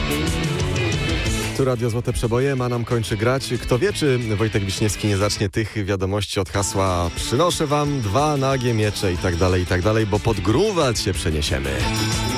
Tu Radio Złote Przeboje, ma nam kończy grać. Kto wie, czy Wojtek Wiśniewski nie zacznie tych wiadomości od hasła przynoszę wam 2 nagie miecze i tak dalej, bo pod grunwald się przeniesiemy.